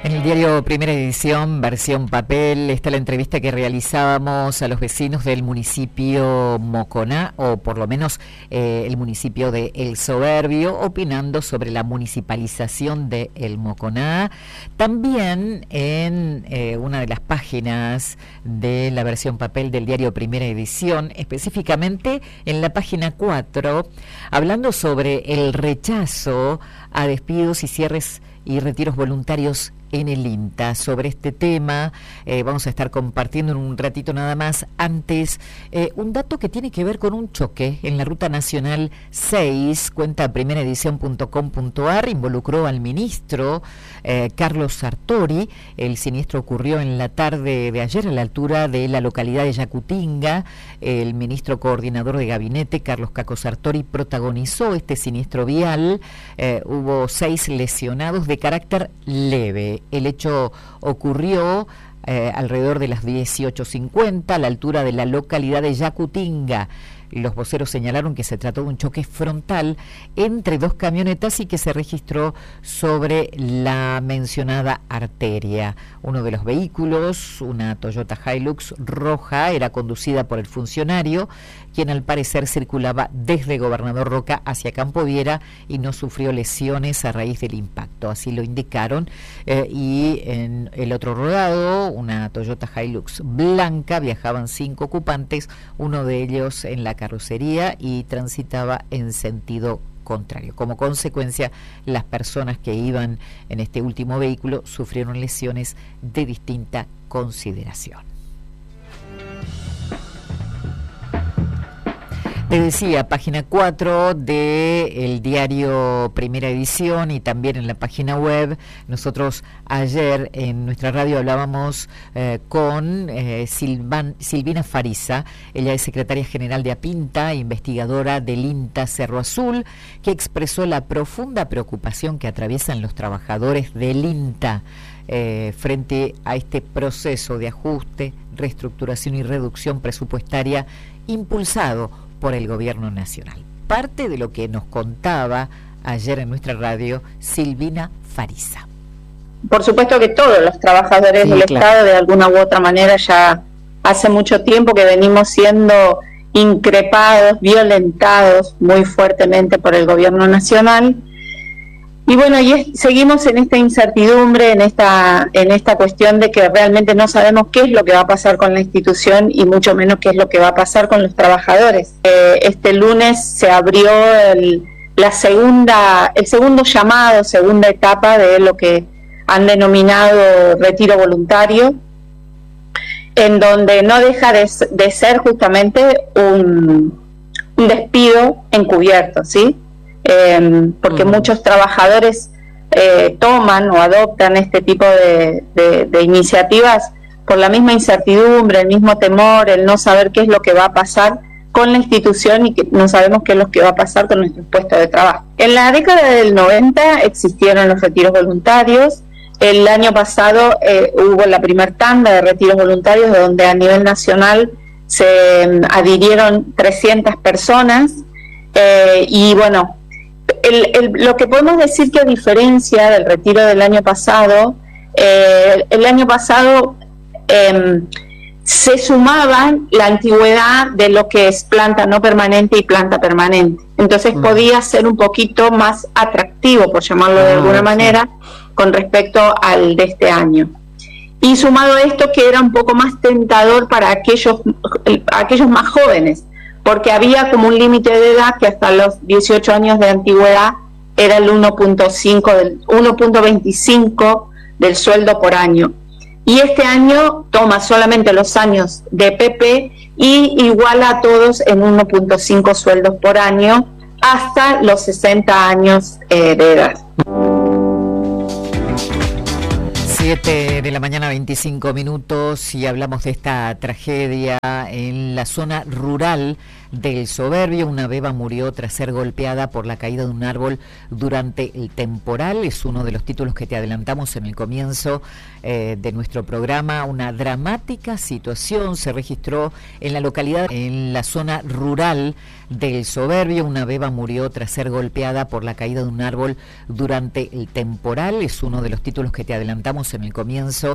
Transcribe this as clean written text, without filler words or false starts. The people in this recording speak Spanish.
En el diario Primera Edición, versión papel, está la entrevista que realizábamos a los vecinos del municipio Moconá, o por lo menos el municipio de El Soberbio, opinando sobre la municipalización de El Moconá. También en una de las páginas de la versión papel del diario Primera Edición, específicamente en la página 4, hablando sobre el rechazo a despidos y cierres y retiros voluntarios en el INTA. Sobre este tema vamos a estar compartiendo en un ratito nada más. Antes, un dato que tiene que ver con un choque en la Ruta Nacional 6, cuenta primeraedición.com.ar, involucró al ministro Carlos Sartori. El siniestro ocurrió en la tarde de ayer a la altura de la localidad de Yacutinga. El ministro coordinador de gabinete, Carlos Caco Sartori, protagonizó este siniestro vial. Hubo 6 lesionados de carácter leve. El hecho ocurrió alrededor de las 18:50 a la altura de la localidad de Yacutinga. Los voceros señalaron que se trató de un choque frontal entre 2 camionetas y que se registró sobre la mencionada arteria. Uno de los vehículos, una Toyota Hilux roja, era conducida por el funcionario, quien al parecer circulaba desde Gobernador Roca hacia Campo Viera y no sufrió lesiones a raíz del impacto, así lo indicaron. Y en el otro rodado, una Toyota Hilux blanca, viajaban 5 ocupantes, uno de ellos en la carrocería y transitaba en sentido contrario. Como consecuencia, las personas que iban en este último vehículo sufrieron lesiones de distinta consideración. Te decía, página 4 del diario Primera Edición y también en la página web. Nosotros ayer en nuestra radio hablábamos con Silvina Fariza. Ella es secretaria general de APINTA, investigadora del INTA Cerro Azul, que expresó la profunda preocupación que atraviesan los trabajadores del INTA frente a este proceso de ajuste, reestructuración y reducción presupuestaria impulsado por el gobierno nacional. Parte de lo que nos contaba ayer en nuestra radio Silvina Fariza. Por supuesto que todos los trabajadores del Estado, de alguna u otra manera, ya hace mucho tiempo que venimos siendo increpados, violentados muy fuertemente por el gobierno nacional. Y bueno, seguimos en esta incertidumbre, en esta cuestión de que realmente no sabemos qué es lo que va a pasar con la institución y mucho menos qué es lo que va a pasar con los trabajadores. Este lunes se abrió el segundo llamado, segunda etapa de lo que han denominado retiro voluntario, en donde no deja de ser justamente un despido encubierto, ¿sí? Porque muchos trabajadores toman o adoptan este tipo de iniciativas por la misma incertidumbre, el mismo temor, el no saber qué es lo que va a pasar con la institución y que no sabemos qué es lo que va a pasar con nuestros puestos de trabajo. En la década del 90 existieron los retiros voluntarios. El año pasado hubo la primer tanda de retiros voluntarios, donde a nivel nacional se adhirieron 300 personas y bueno, lo que podemos decir que a diferencia del retiro del año pasado, el año pasado se sumaban la antigüedad de lo que es planta no permanente y planta permanente. Entonces podía ser un poquito más atractivo, por llamarlo de alguna manera, con respecto al de este año. Y sumado a esto, que era un poco más tentador para aquellos más jóvenes, porque había como un límite de edad que hasta los 18 años de antigüedad era el 1.25 del sueldo por año. Y este año toma solamente los años de PP y iguala a todos en 1.5 sueldos por año hasta los 60 años de edad. 7 de la mañana, 25 minutos, y hablamos de esta tragedia tragedia en la zona rural del Soberbio. Una beba murió tras ser golpeada por la caída de un árbol durante el temporal. Es uno de los títulos que te adelantamos en el comienzo de nuestro programa. Una dramática situación se registró en la localidad, en la zona rural del Soberbio. Una beba murió tras ser golpeada por la caída de un árbol durante el temporal. Es uno de los títulos que te adelantamos en el comienzo